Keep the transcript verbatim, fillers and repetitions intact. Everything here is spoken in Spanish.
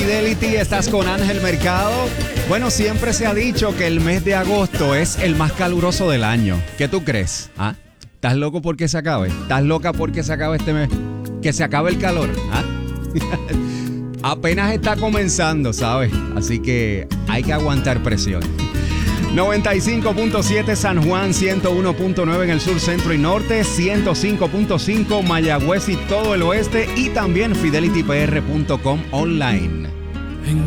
Fidelity, estás con Ángel Mercado. Bueno, siempre se ha dicho que el mes de agosto es el más caluroso del año. ¿Qué tú crees? ¿Ah? ¿Estás loco porque se acabe? ¿Estás loca porque se acabe este mes? Que se acabe el calor. ¿Ah? Apenas está comenzando, ¿sabes? Así que hay que aguantar presión. noventa y cinco punto siete San Juan, ciento uno punto nueve en el sur, centro y norte, ciento cinco punto cinco Mayagüez y todo el oeste, y también fidelity p r punto com online.